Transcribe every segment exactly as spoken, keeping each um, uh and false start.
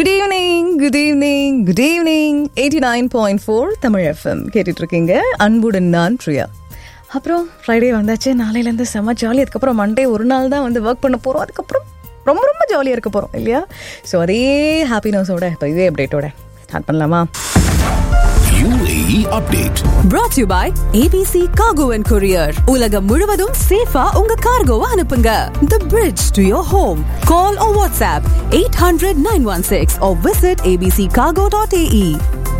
Good evening good evening good evening eighty nine point four Tamil FM கேட்டுட்டு இருக்கீங்க. அன்புடன் நான் பிரியா. அப்புறம் ஃப்ரைடே வந்தாச்சு, நாளையிலேருந்து செம்ம ஜாலி. அதுக்கப்புறம் மண்டே ஒரு நாள் தான் வந்து ஒர்க் பண்ண போகிறோம். அதுக்கப்புறம் ரொம்ப ரொம்ப ஜாலியாக இருக்க போகிறோம் இல்லையா? ஸோ அதே ஹாப்பினஸோட இப்போ இதே அப்டேட்டோட ஸ்டார்ட் பண்ணலாமா? U A E update brought to you by A B C Cargo and Courier. உலகம் முழுவதும் சேஃபா உங்க கார்கோவை அனுப்புங்க. The bridge to your home. Call or WhatsApp eight hundred nine one six or visit a b c cargo dot a e.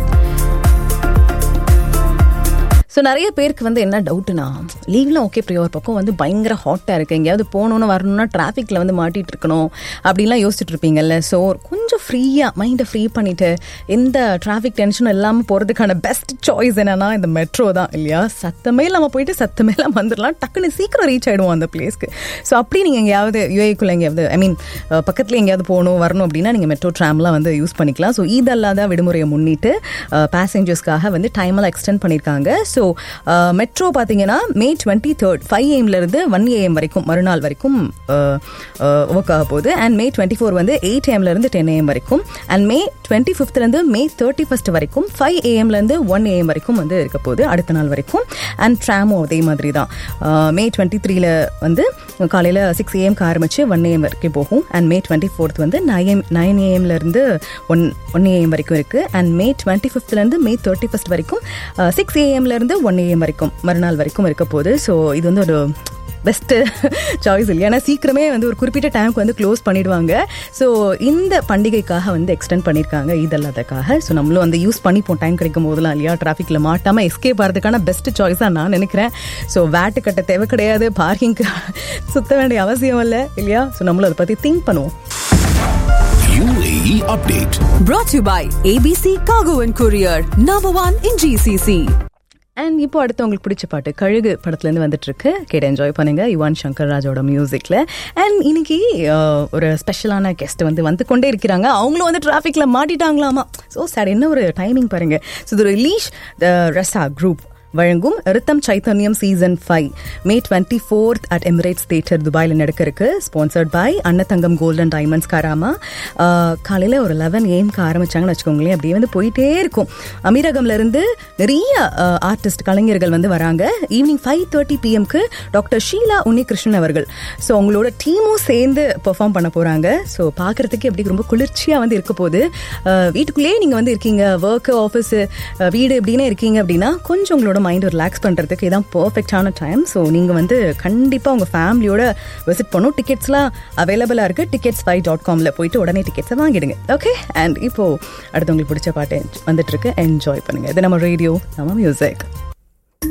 So நிறைய பேருக்கு வந்து என்ன டவுட்டுனா, லீவ்லாம் okay Priya, ஒரு பக்கம் வந்து பயங்கர ஹாட்டாக இருக்குது, எங்கேயாவது போகணுன்னு வரணும்னா டிராஃபிக்கில் வந்து மாட்டிகிட்டு இருக்கணும் அப்படின்லாம் யோசிச்சுட்டு இருப்பீங்கல்ல. ஸோ கொஞ்சம் ஃப்ரீயாக மைண்டை ஃப்ரீ பண்ணிவிட்டு எந்த டிராஃபிக் டென்ஷனும் இல்லாமல் போகிறதுக்கான பெஸ்ட் சாய்ஸ் என்னென்னா இந்த மெட்ரோ தான் இல்லையா? சத்தமே இல்லாமல் போயிட்டு சத்தமே இல்லாமல் வந்துடலாம், டக்குன்னு சீக்கிரம் ரீச் ஆகிடுவோம் அந்த பிளேஸ்க்கு. ஸோ அப்படி நீங்கள் எங்கேயாவது யூஏக்குள்ளே எங்கேயாவது ஐ மீன் பக்கத்தில் எங்கேயாவது போகணும் வரணும் அப்படின்னா நீங்கள் மெட்ரோ ட்ராம்லாம் வந்து யூஸ் பண்ணிக்கலாம். ஸோ இதல்லாத விடுமுறையை முன்னிட்டு பேசஞ்சர்ஸ்க்காக வந்து டைமெல்லாம் எக்ஸ்டெண்ட் பண்ணியிருக்காங்க. ஸோ ஸோ மெட்ரோ பார்த்தீங்கன்னா மே twenty third five ஏஎம்லேருந்து one AM வரைக்கும் மறுநாள் வரைக்கும் ஒர்க் ஆக போகுது. அண்ட் மே டுவெண்ட்டி ஃபோர் வந்து எயிட் ஏஎம்லேருந்து டென் ஏஎம் வரைக்கும். And May twenty ஃபிஃப்த்லேருந்து May thirty first வரைக்கும் ஃபைவ் ஏஎம்லேருந்து ஒன் ஏஎம் வரைக்கும் வந்து இருக்க போகுது அடுத்த நாள் வரைக்கும். அண்ட் ட்ராமும் அதே மாதிரி தான். மே டுவெண்ட்டி த்ரீல வந்து காலையில் சிக்ஸ் ஏஎம்க்கு ஆரம்பிச்சு ஒன் ஏஎம் வரைக்கும் போகும். அண்ட் மே டுவெண்ட்டி ஃபோர்த் வந்து nine nine ஏஎம்லேருந்து one one AM வரைக்கும் இருக்குது. And May twenty ஃபிஃப்த்லேருந்து May thirty first வரைக்கும் சிக்ஸ் ஏஎம்லேருந்து ஒன் ஏஎம் வரைக்கும் மறுநாள் வரைக்கும் இருக்க போகுது. ஸோ இது வந்து ஒரு பெஸ்ட்டு சாய்ஸ் இல்லை, ஏன்னா சீக்கிரமே வந்து ஒரு குறிப்பிட்ட டைமுக்கு வந்து க்ளோஸ் பண்ணிடுவாங்க. ஸோ இந்த பண்டிகைக்காக வந்து எக்ஸ்டெண்ட் பண்ணியிருக்காங்க இதெல்லாத்துக்காக. ஸோ நம்மளும் வந்து யூஸ் பண்ணிப்போம் டைம் கிடைக்கும் போதெல்லாம் இல்லையா? டிராஃபிக்கில் மாட்டாமல் எஸ்கேப் ஆகிறதுக்கான பெஸ்ட் சாய்ஸாக நான் நினைக்கிறேன். ஸோ வேட்டு கட்ட தேவை கிடையாது, பார்க்கிங்க்கு சுத்த வேண்டிய அவசியம் இல்லை இல்லையா? ஸோ நம்மளும் அதை பற்றி திங்க் பண்ணுவோம். U A E update brought to you by A B C Cargo and Courier, number one in G C C. And இப்போ அடுத்து உங்களுக்கு பிடிச்ச பாட்டு கழுகு படத்துலேருந்து வந்துட்டு இருக்கு, கேட்டு என்ஜாய் பண்ணுங்க. யுவன் சங்கர் ராஜோட மியூசிக்ல. அண்ட் இன்னைக்கு ஒரு ஸ்பெஷலான கெஸ்ட் வந்து வந்து கொண்டே இருக்கிறாங்க. அவங்களும் வந்து டிராஃபிக்ல மாட்டிட்டாங்களாமா. ஸோ சார் என்ன ஒரு டைமிங் பாருங்க. ஸோ இது ஒரு லீஷ் ரசா குரூப் வழங்கும் ரித்தம் சைத்தன்யம் season five May twenty fourth at Emirates theatre துபாயில் நடக்க இருக்கு. Sponsored by Annathangam golden diamonds Karama. காலையில் ஒரு லெவன் ஏஎம்க்கு ஆரம்பிச்சாங்கன்னு வச்சுக்கோங்களேன், அப்படியே வந்து போயிட்டே இருக்கும். அமீரகம்ல இருந்து நிறைய ஆர்டிஸ்ட் கலைஞர்கள் வந்து வராங்க. Evening five thirty பிஎம்க்கு doctor Sheila Unnikrishnan அவர்கள் ஸோ அவங்களோட டீமும் சேர்ந்து பெர்ஃபார்ம் பண்ண போறாங்க. ஸோ பார்க்கறதுக்கு எப்படி ரொம்ப குளிர்ச்சியாக வந்து இருக்க போகுது. வீட்டுக்குள்ளேயே நீங்கள் வந்து இருக்கீங்க, ஒர்க்கு ஆஃபீஸு வீடு எப்படின்னு இருக்கீங்க அப்படின்னா கொஞ்சம் உங்களோட மைண்ட் ரிலாக்ஸ் பண்ணுறதுக்கு இதான் பர்ஃபெக்டான டைம். ஸோ நீங்கள் வந்து கண்டிப்பாக உங்கள் ஃபேமிலியோட விசிட் பண்ணும். டிக்கெட்ஸ்லாம் அவைலபிளாக இருக்குது. டிக்கெட்ஸ் ஃபை டாட் காமில் போயிட்டு உடனே டிக்கெட்ஸை வாங்கிடுங்க. ஓகே. அண்ட் இப்போது அடுத்து உங்களுக்கு பிடிச்ச பாட்டு வந்துட்டு இருக்கு, என்ஜாய் பண்ணுங்கள். இது நம்ம ரேடியோ, நம்ம மியூசிக்.